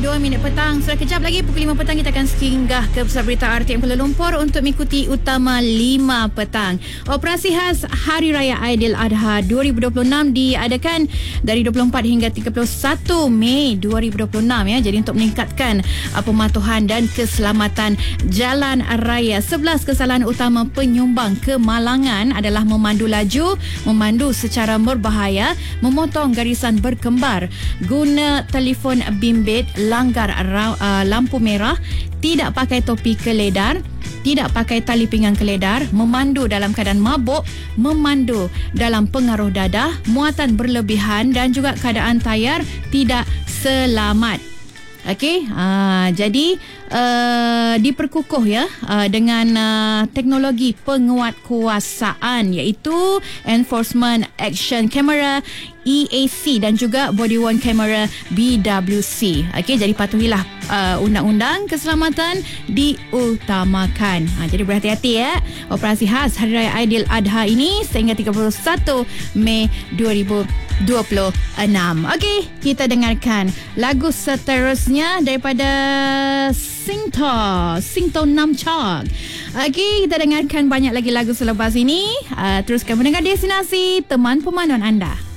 2 petang. Sudah kejap lagi pukul 5 petang kita akan singgah ke pusat berita RTM Kuala Lumpur untuk mengikuti utama 5 petang. Operasi khas Hari Raya Aidiladha 2026 diadakan dari 24 hingga 31 Mei 2026 ya. Jadi untuk meningkatkan pematuhan dan keselamatan jalan raya. 11 kesalahan utama penyumbang kemalangan adalah memandu laju, memandu secara berbahaya, memotong garisan berkembar, guna telefon bimbit, langgar lampu merah, tidak pakai topi keledar, tidak pakai tali pinggang keledar, memandu dalam keadaan mabuk, memandu dalam pengaruh dadah, muatan berlebihan dan juga keadaan tayar tidak selamat. Okey, jadi diperkukuh ya dengan teknologi penguatkuasaan iaitu Enforcement Action Camera EAC dan juga Body Worn Camera BWC. Okey, jadi patuhilah undang-undang keselamatan diutamakan. Jadi berhati-hati ya. Operasi khas Hari Raya Aidiladha ini sehingga 31 Mei 2026. Okey, kita dengarkan lagu seterusnya daripada Singto Namchak. Okey, kita dengarkan banyak lagi lagu selepas ini. Teruskan mendengar Destinasi, teman pemanduan anda.